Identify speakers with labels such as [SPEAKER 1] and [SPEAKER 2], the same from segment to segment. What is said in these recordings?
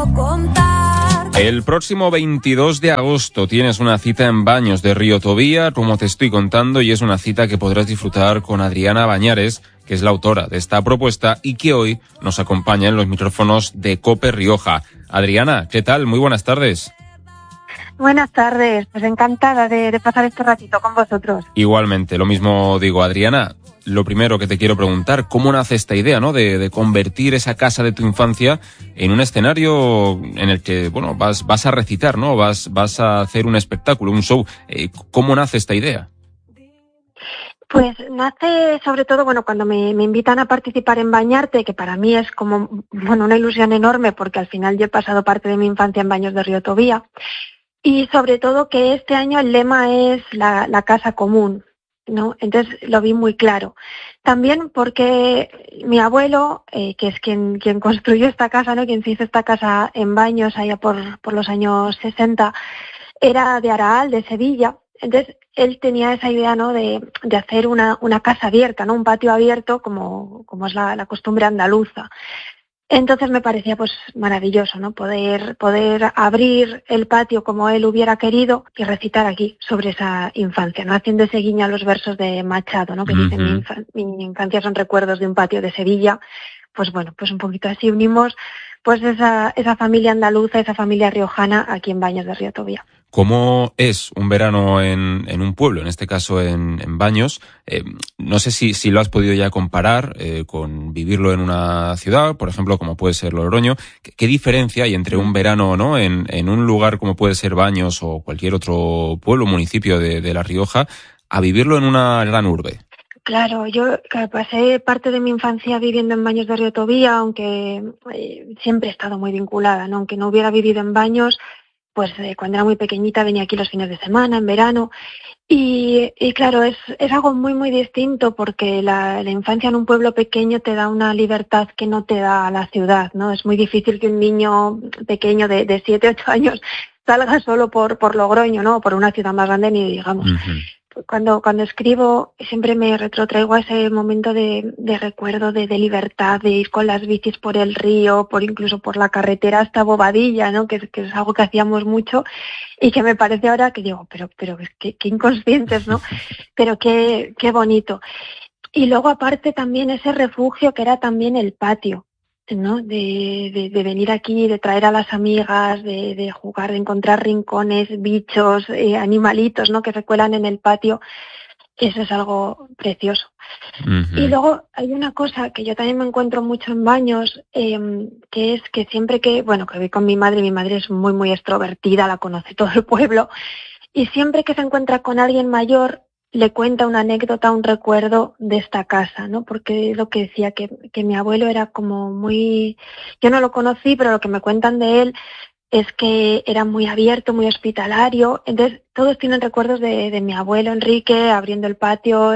[SPEAKER 1] contar.
[SPEAKER 2] El próximo 22 de agosto tienes una cita en Baños de Río Tobía, como te estoy contando, y es una cita que podrás disfrutar con Adriana Bañares, que es la autora de esta propuesta y que hoy nos acompaña en los micrófonos de COPE Rioja. Adriana, ¿qué tal? Muy buenas tardes.
[SPEAKER 3] Buenas tardes, pues encantada de pasar este ratito con vosotros.
[SPEAKER 2] Igualmente, lo mismo digo, Adriana. Lo primero que te quiero preguntar, ¿cómo nace esta idea, ¿no? de convertir esa casa de tu infancia en un escenario en el que, bueno, vas a recitar, ¿no? Vas a hacer un espectáculo, un show. ¿Cómo nace esta idea?
[SPEAKER 3] Pues nace sobre todo, cuando me invitan a participar en Bañarte, que para mí es como, una ilusión enorme, porque al final yo he pasado parte de mi infancia en Baños de Río Tobía. Y sobre todo que este año el lema es la casa común, ¿no? Entonces lo vi muy claro. También porque mi abuelo, que es quien construyó esta casa, ¿no? Quien se hizo esta casa en Baños allá por los años 60, era de Araal, de Sevilla. Entonces él tenía esa idea, ¿no? de hacer una casa abierta, ¿no? Un patio abierto como es la costumbre andaluza. Entonces me parecía pues maravilloso, ¿no? Poder abrir el patio como él hubiera querido y recitar aquí sobre esa infancia, ¿no? Haciendo ese guiño a los versos de Machado, ¿no? Que dice mi infancia son recuerdos de un patio de Sevilla. Pues pues un poquito así unimos pues esa familia andaluza, esa familia riojana aquí en Baños de Río Tobía.
[SPEAKER 2] ¿Cómo es un verano en un pueblo, en este caso en Baños? No sé si lo has podido ya comparar con vivirlo en una ciudad, por ejemplo, como puede ser Logroño. ¿Qué diferencia hay entre un verano, ¿no? en un lugar como puede ser Baños o cualquier otro pueblo, municipio de La Rioja, a vivirlo en una gran urbe?
[SPEAKER 3] Claro, yo pasé parte de mi infancia viviendo en Baños de Río Tobía, aunque siempre he estado muy vinculada, ¿no? Aunque no hubiera vivido en Baños, pues cuando era muy pequeñita venía aquí los fines de semana, en verano, y claro, es algo muy, muy distinto, porque la infancia en un pueblo pequeño te da una libertad que no te da la ciudad, ¿no? Es muy difícil que un niño pequeño de 7, 8 años salga solo por Logroño, ¿no? Por una ciudad más grande, ni digamos.
[SPEAKER 2] Uh-huh.
[SPEAKER 3] Cuando escribo siempre me retrotraigo a ese momento de recuerdo, de libertad, de ir con las bicis por el río, incluso por la carretera hasta Bobadilla, ¿no? Que es algo que hacíamos mucho y que me parece ahora que digo, pero qué inconscientes, ¿no? Pero qué bonito. Y luego aparte también ese refugio que era también el patio, ¿no? De venir aquí, de traer a las amigas, de jugar, de encontrar rincones, bichos, animalitos, ¿no? Que se cuelan en el patio. Eso es algo precioso.
[SPEAKER 2] Uh-huh.
[SPEAKER 3] Y luego hay una cosa que yo también me encuentro mucho en Baños, que es que siempre que voy con mi madre es muy, muy extrovertida, la conoce todo el pueblo, y siempre que se encuentra con alguien mayor, le cuenta una anécdota, un recuerdo de esta casa, ¿no? Porque es lo que decía, que mi abuelo era como muy... Yo no lo conocí, pero lo que me cuentan de él es que era muy abierto, muy hospitalario. Entonces, todos tienen recuerdos de mi abuelo Enrique abriendo el patio,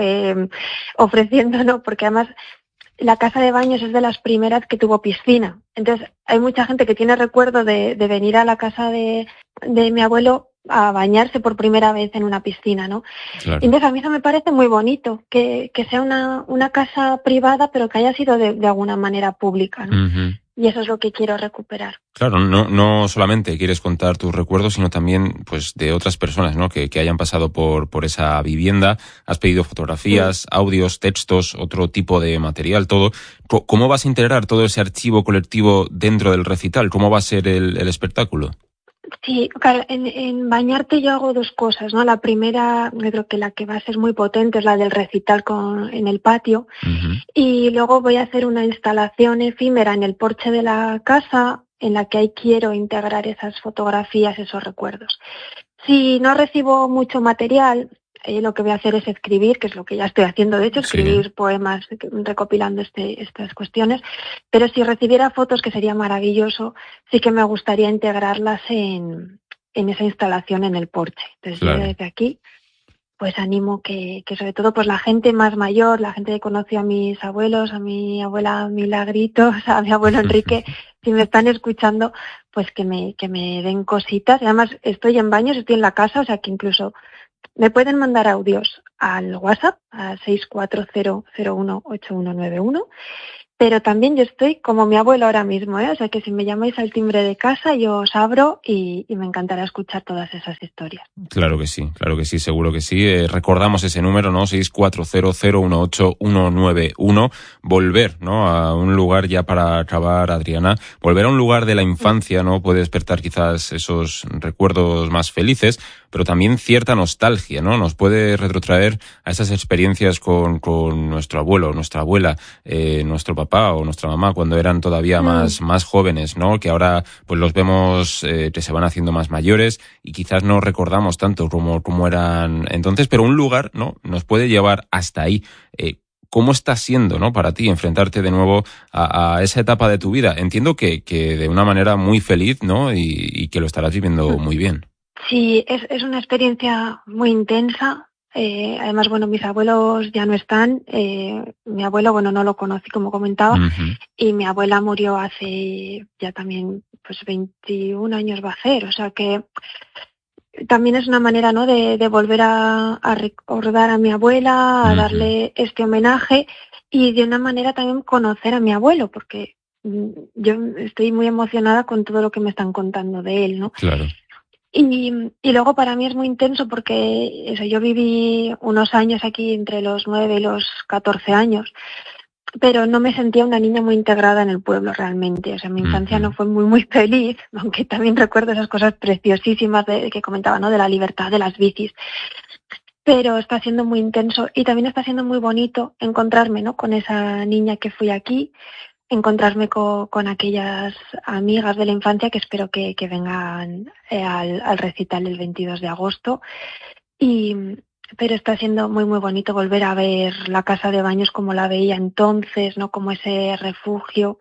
[SPEAKER 3] ofreciendo, ¿no? Porque además la casa de Baños es de las primeras que tuvo piscina. Entonces, hay mucha gente que tiene recuerdo de venir a la casa de mi abuelo a bañarse por primera vez en una piscina, ¿no?
[SPEAKER 2] Claro.
[SPEAKER 3] Entonces a mí eso me parece muy bonito, que sea una casa privada, pero que haya sido de alguna manera pública, ¿no?
[SPEAKER 2] Uh-huh.
[SPEAKER 3] Y eso es lo que quiero recuperar.
[SPEAKER 2] Claro, no solamente quieres contar tus recuerdos, sino también pues de otras personas, ¿no? que hayan pasado por esa vivienda. Has pedido fotografías, audios, textos, otro tipo de material, todo. ¿Cómo vas a integrar todo ese archivo colectivo dentro del recital? ¿Cómo va a ser el espectáculo?
[SPEAKER 3] Sí, claro, en Bañarte yo hago dos cosas, ¿no? La primera, yo creo que la que va a ser muy potente es la del recital en el patio.
[SPEAKER 2] Uh-huh.
[SPEAKER 3] Y luego voy a hacer una instalación efímera en el porche de la casa, en la que ahí quiero integrar esas fotografías, esos recuerdos. Si no recibo mucho material, lo que voy a hacer es escribir, que es lo que ya estoy haciendo, de hecho, escribir
[SPEAKER 2] Sí.
[SPEAKER 3] poemas recopilando estas cuestiones. Pero si recibiera fotos, que sería maravilloso, sí que me gustaría integrarlas en esa instalación en el porche. Entonces
[SPEAKER 2] Claro.
[SPEAKER 3] yo desde aquí pues animo que sobre todo pues la gente más mayor, la gente que conoció a mis abuelos, a mi abuela Milagritos, a mi abuelo Enrique, si me están escuchando, pues que me den cositas. Y además estoy en Baños, estoy en la casa, o sea que incluso me pueden mandar audios al WhatsApp a 640018191 pero también yo estoy como mi abuelo ahora mismo, o sea que si me llamáis al timbre de casa yo os abro y me encantará escuchar todas esas historias.
[SPEAKER 2] Claro que sí, seguro que sí. Recordamos ese número, ¿no? 640018191. Volver, ¿no? A un lugar, ya para acabar, Adriana, volver a un lugar de la infancia, ¿no? Puede despertar quizás esos recuerdos más felices, pero también cierta nostalgia, ¿no? Nos puede retrotraer a esas experiencias con nuestro abuelo, nuestra abuela, nuestro papá o nuestra mamá cuando eran todavía más jóvenes, ¿no? Que ahora pues los vemos que se van haciendo más mayores y quizás no recordamos tanto como eran entonces, pero un lugar, ¿no? Nos puede llevar hasta ahí. ¿Cómo está siendo, ¿no? Para ti enfrentarte de nuevo a esa etapa de tu vida? Entiendo que de una manera muy feliz, ¿no? Y que lo estarás viviendo muy bien.
[SPEAKER 3] Sí, es una experiencia muy intensa. Además, bueno, mis abuelos ya no están. Mi abuelo, bueno, no lo conocí, como comentaba, y mi abuela murió hace ya también, pues 21 años va a hacer. O sea que también es una manera, ¿no?, de volver a recordar a mi abuela, a darle este homenaje y de una manera también conocer a mi abuelo, porque yo estoy muy emocionada con todo lo que me están contando de él, ¿no?
[SPEAKER 2] Claro.
[SPEAKER 3] Y luego para mí es muy intenso porque yo viví unos años aquí entre los 9 y los 14 años, pero no me sentía una niña muy integrada en el pueblo realmente. O sea, mi infancia no fue muy feliz, aunque también recuerdo esas cosas preciosísimas que comentaba, ¿no?, de la libertad, de las bicis. Pero está siendo muy intenso y también está siendo muy bonito encontrarme, ¿no?, con esa niña que fui aquí, encontrarme con aquellas amigas de la infancia que espero que vengan al recital el 22 de agosto. Pero está siendo muy bonito volver a ver la casa de Baños como la veía entonces, ¿no?, como ese refugio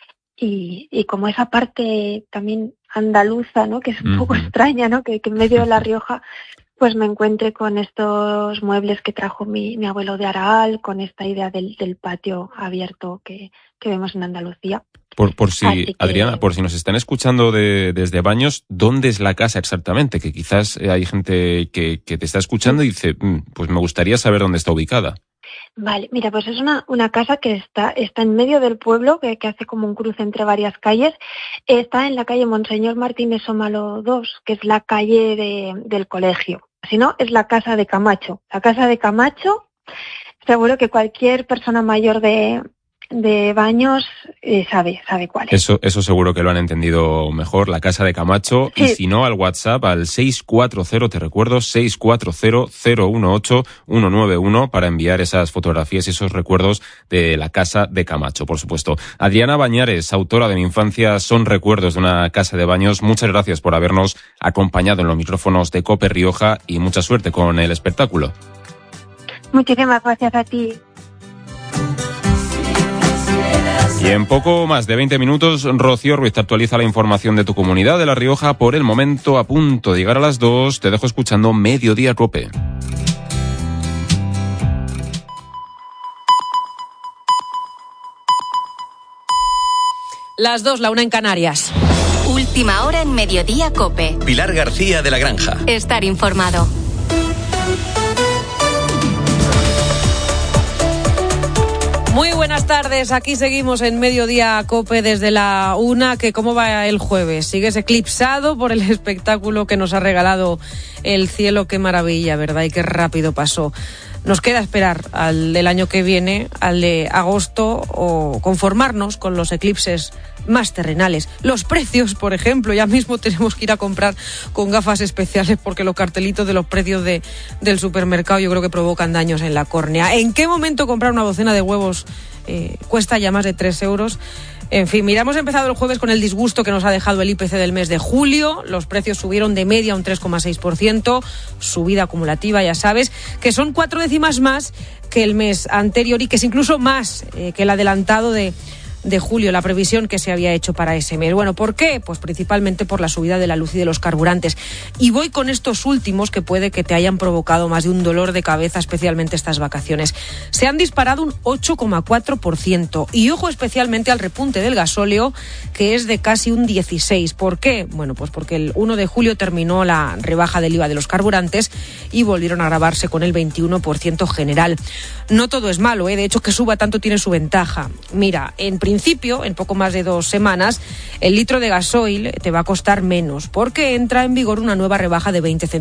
[SPEAKER 3] y como esa parte también andaluza, ¿no?, que es un poco extraña, ¿no?, que en medio de La Rioja pues me encuentre con estos muebles que trajo mi abuelo de Araal, con esta idea del patio abierto que vemos en Andalucía.
[SPEAKER 2] Por si, Adriana, por si nos están escuchando desde Baños, ¿dónde es la casa exactamente? Que quizás hay gente que te está escuchando y dice, pues me gustaría saber dónde está ubicada.
[SPEAKER 3] Vale, mira, pues es una casa que está en medio del pueblo, que hace como un cruce entre varias calles. Está en la calle Monseñor Martínez Ómalo 2, que es la calle del colegio. Si no, es la casa de Camacho. La casa de Camacho, seguro que cualquier persona mayor de Baños sabe cuál es.
[SPEAKER 2] Eso seguro que lo han entendido mejor, la casa de Camacho. Sí. Y si no, al WhatsApp, al 640, te recuerdo, 640-018-191 para enviar esas fotografías y esos recuerdos de la casa de Camacho, por supuesto. Adriana Bañares, autora de Mi infancia son recuerdos de una casa de Baños. Muchas gracias por habernos acompañado en los micrófonos de COPE Rioja y mucha suerte con el espectáculo.
[SPEAKER 3] Muchísimas gracias a ti.
[SPEAKER 2] Y en poco más de 20 minutos, Rocío Ruiz te actualiza la información de tu comunidad de La Rioja. Por el momento, a punto de llegar a las 2, te dejo escuchando Mediodía Cope.
[SPEAKER 1] Las 2, la 1 en Canarias.
[SPEAKER 4] Última hora en Mediodía Cope.
[SPEAKER 5] Pilar García de la Granja.
[SPEAKER 4] Estar informado.
[SPEAKER 1] Muy buenas tardes, aquí seguimos en Mediodía Cope desde la 1, que cómo va el jueves, sigues eclipsado por el espectáculo que nos ha regalado el cielo, qué maravilla, ¿verdad? Y qué rápido pasó. Nos queda esperar al del año que viene, al de agosto, o conformarnos con los eclipses más terrenales. Los precios, por ejemplo, ya mismo tenemos que ir a comprar con gafas especiales porque los cartelitos de los precios del supermercado yo creo que provocan daños en la córnea. ¿En qué momento comprar una docena de huevos cuesta ya más de 3 euros? En fin, mira, hemos empezado el jueves con el disgusto que nos ha dejado el IPC del mes de julio. Los precios subieron de media un 3,6%, subida acumulativa, ya sabes, que son 4 décimas más que el mes anterior y que es incluso más que el adelantado de de julio, la previsión que se había hecho para ese mes. Bueno, ¿por qué? Pues principalmente por la subida de la luz y de los carburantes. Y voy con estos últimos que puede que te hayan provocado más de un dolor de cabeza, especialmente estas vacaciones. Se han disparado un 8,4%. Y ojo especialmente al repunte del gasóleo, que es de casi un 16%. ¿Por qué? Bueno, pues porque el 1 de julio terminó la rebaja del IVA de los carburantes y volvieron a gravarse con el 21% general. No todo es malo, de hecho que suba tanto tiene su ventaja. Mira, en principio, en poco más de 2 semanas, el litro de gasoil te va a costar menos porque entra en vigor una nueva rebaja de 20 céntimos